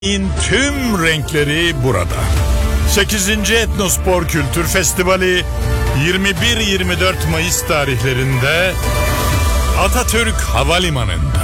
tüm renkleri burada. 8. Etnospor Kültür Festivali 21-24 Mayıs tarihlerinde Atatürk Havalimanı'nda.